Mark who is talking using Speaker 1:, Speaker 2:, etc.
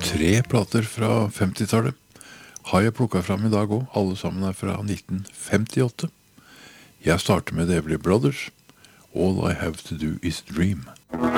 Speaker 1: 3 plater fra 50-tallet har jeg plukket fram i dag også. Alle sammen er fra 1958. Jeg starter med The Everly Brothers. All I Have to Do is Dream.